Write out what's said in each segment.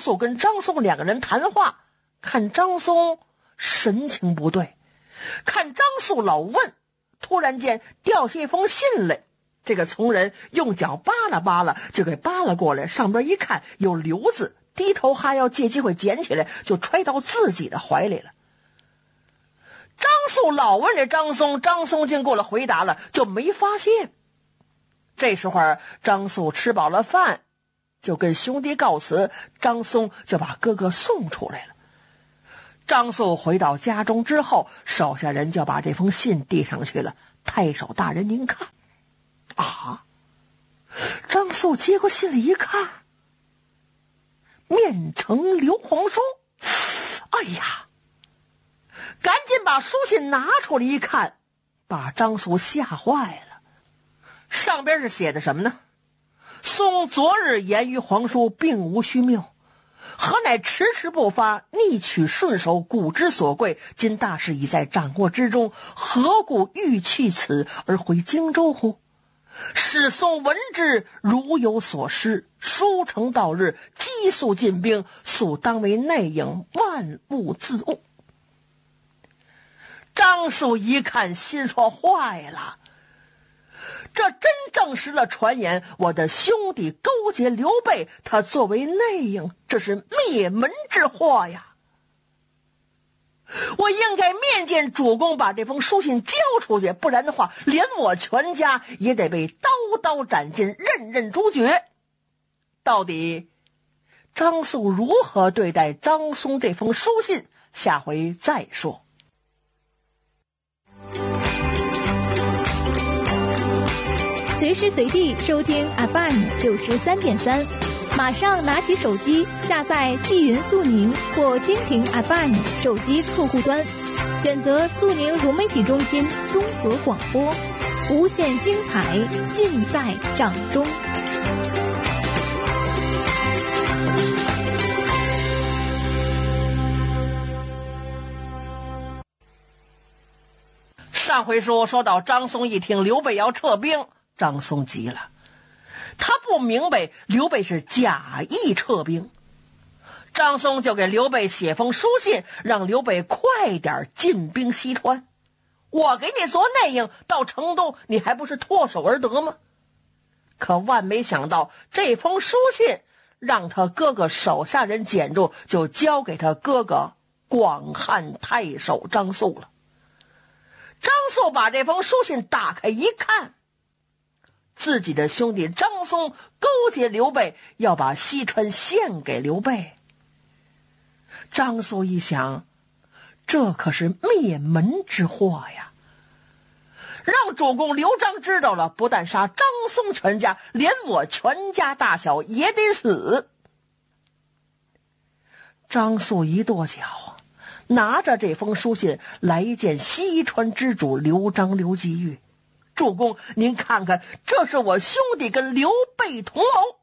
肃跟张松两个人谈话，看张松神情不对，看张肃老问，突然间掉下一封信来。这个从人用脚扒拉扒拉，就给扒拉过来，上边一看有刘字，低头还要借机会捡起来，就揣到自己的怀里了。张肃老问这张松，张松经过了回答了，就没发现。这时候张肃吃饱了饭，就跟兄弟告辞，张松就把哥哥送出来了。张肃回到家中之后，手下人就把这封信递上去了。太守大人您看。啊！张肃接过信来一看，面呈刘皇叔。哎呀！赶紧把书信拿出来一看，把张肃吓坏了。上边是写的什么呢？宋昨日言于皇叔，并无虚谬，何乃迟迟不发，逆取顺守，古之所贵。今大事已在掌握之中，何故欲弃此而回荆州乎？使宋闻之，如有所失。书成到日，急速进兵，速当为内应，万物自误。张肃一看，心说坏了，这真证实了传言，我的兄弟勾结刘备，他作为内应，这是灭门之祸呀！我应该面见主公，把这封书信交出去，不然的话，连我全家也得被刀刀斩尽，任任诛绝。到底张肃如何对待张松这封书信，下回再说。 随时随地收听 FM93.3，马上拿起手机下载纪云速宁或蜻蜓 FM 手机客户端，选择速宁融媒体中心综合广播，无限精彩尽在掌中。 上回说到张松一听刘备要撤兵，张松急了，他不明白刘备是假意撤兵。张松就给刘备写封书信，让刘备快点进兵西川。我给你做内应，到成都你还不是唾手而得吗？可万没想到，这封书信让他哥哥手下人捡住，就交给他哥哥广汉太守张肃了。张肃把这封书信打开一看，自己的兄弟张松勾结刘备，要把西川献给刘备。张肃一想，这可是灭门之祸呀！让主公刘璋知道了，不但杀张松全家，连我全家大小也得死。张肃一跺脚，拿着这封书信来见西川之主刘璋刘基玉。主公您看看，这是我兄弟跟刘备同谋。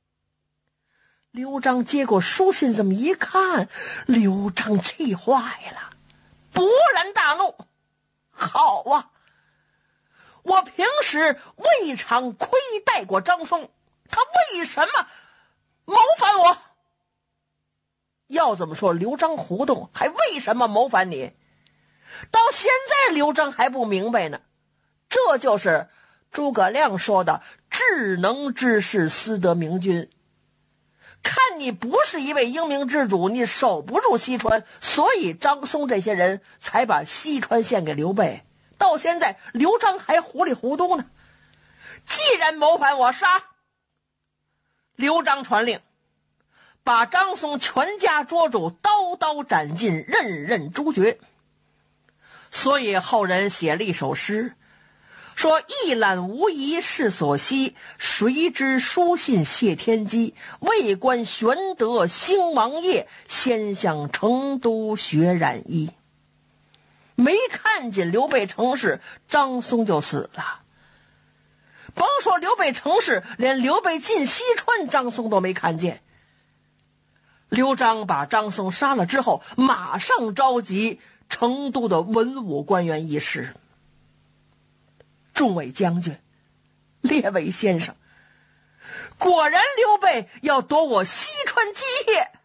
刘璋接过书信这么一看，刘璋气坏了，勃然大怒。好啊，我平时未尝亏待过张松，他为什么谋反我？要怎么说刘璋糊涂，还为什么谋反你？到现在刘璋还不明白呢。这就是诸葛亮说的智能之士，思得明君。看你不是一位英明之主，你守不住西川，所以张松这些人才把西川献给刘备。到现在刘璋还糊里糊涂呢。既然谋反我杀。刘璋传令，把张松全家捉住，刀刀斩尽，任任诛绝。所以后人写了一首诗，说一览无遗是所惜，谁知书信谢天机。为官玄德兴王业，先向成都学染衣。没看见刘备成事，张松就死了。甭说刘备成事，连刘备进西川张松都没看见。刘璋把张松杀了之后，马上召集成都的文武官员议事。众位将军，列位先生，果然刘备要夺我西川基业，